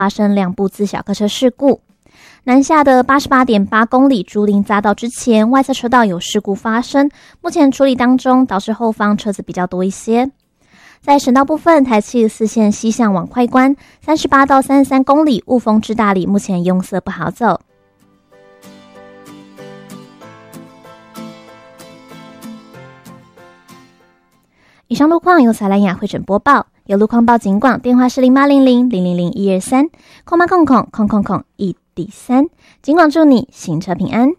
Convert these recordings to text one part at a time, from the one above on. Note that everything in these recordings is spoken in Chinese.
发生2部自小客车事故。南下的 88.8 公里竹林匝道之前，外侧车道有事故发生，目前处理当中，导致后方车子比较多一些。在省道部分，台74线西向往快关38到33公里，雾峰至大里目前拥塞不好走。以上路况由采蓝雅汇整播报，有路况报警广，电话是0800-000-123，空八空空空空空1第3，警广祝你行车平安。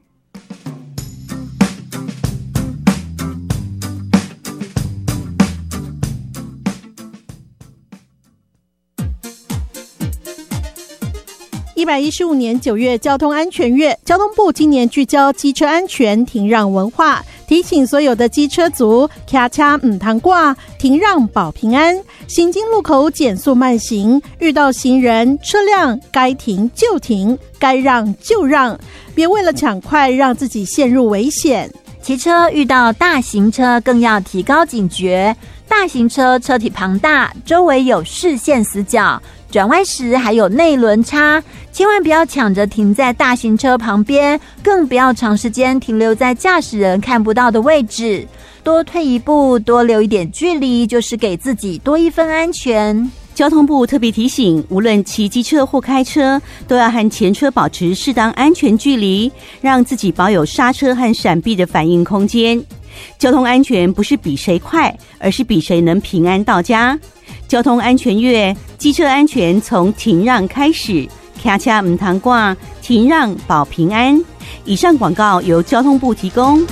115年9月交通安全月，交通部今年聚焦机车安全停让文化，提醒所有的机车族卡车唔通挂，停让保平安，行经路口减速慢行，遇到行人车辆该停就停，该让就让，别为了抢快让自己陷入危险。 骑车遇到大型车更要提高警觉，大型车车体庞大，周围有视线死角，转弯时还有内轮差，千万不要抢着停在大型车旁边，更不要长时间停留在驾驶人看不到的位置，多退一步，多留一点距离，就是给自己多一分安全。 交通部特别提醒，无论骑机车或开车，都要和前车保持适当安全距离，让自己保有刹车和闪避的反应空间。交通安全不是比谁快，而是比谁能平安到家。交通安全月，机车安全从停让开始，卡车唔通挂，停让保平安。以上广告由交通部提供。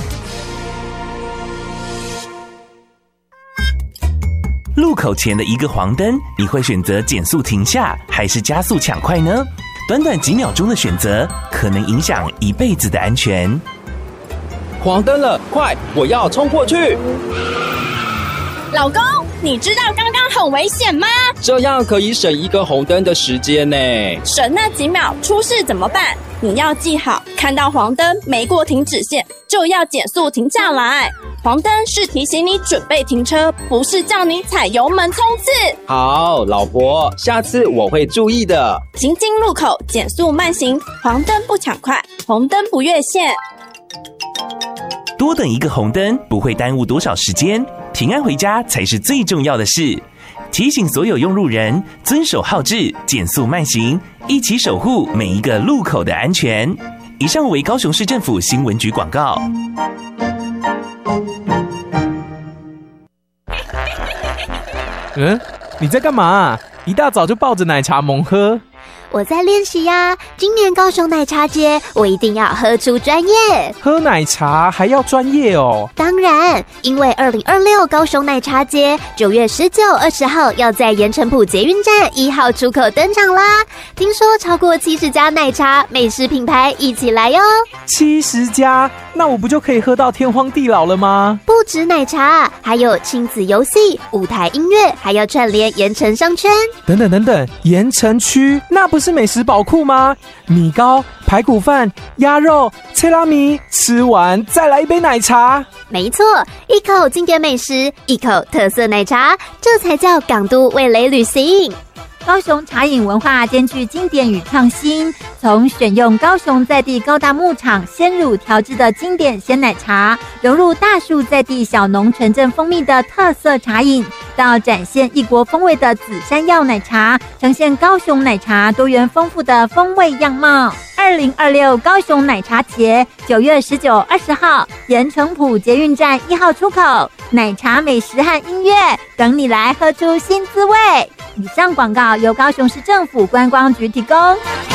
路口前的一个黄灯，你会选择减速停下，还是加速抢快呢？短短几秒钟的选择，可能影响一辈子的安全。 黄灯了，快，我要冲过去！ 老公，你知道刚刚很危险吗？ 这样可以省一个红灯的时间呢。 省那几秒，出事怎么办？你要记好，看到黄灯没过停止线，就要减速停下来。黄灯是提醒你准备停车，不是叫你踩油门冲刺。 好，老婆，下次我会注意的。 行经路口减速慢行，黄灯不抢快，红灯不越线。 多等一个红灯不会耽误多少时间，平安回家才是最重要的事。提醒所有用路人遵守号志，减速慢行，一起守护每一个路口的安全。以上为高雄市政府新闻局广告。 你在干嘛？一大早就抱着奶茶猛喝。 我在练习呀，今年高雄奶茶节，我一定要喝出专业。 喝奶茶还要专业哦？ 当然，因为2026高雄奶茶节9月19、20号要在盐埕埔捷运站1号出口登场啦。听说超过70家奶茶美食品牌一起来哟。 70家，那我不就可以喝到天荒地老了吗？ 不止奶茶，还有亲子游戏、舞台音乐，还要串联盐埕商圈。 等等，盐埕区那不是美食宝库吗？米糕、排骨饭、鸭肉、切拉米，吃完再来一杯奶茶。 没错，一口经典美食，一口特色奶茶，这才叫港都味蕾旅行。 高雄茶饮文化兼具经典与创新，从选用高雄在地高大牧场鲜乳调制的经典鲜奶茶，融入大树在地小农纯正蜂蜜的特色茶饮，到展现异国风味的紫山药奶茶，呈现高雄奶茶多元丰富的风味样貌。2026高雄奶茶节9月19、20号，盐埕埔捷运站1号出口，奶茶美食和音乐等你来喝出新滋味。以上广告由高雄市政府观光局提供。